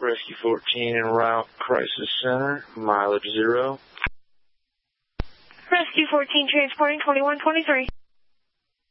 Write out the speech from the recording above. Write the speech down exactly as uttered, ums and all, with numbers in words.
Rescue fourteen en route Crisis Center, mileage zero. Rescue fourteen transporting twenty-one twenty-three.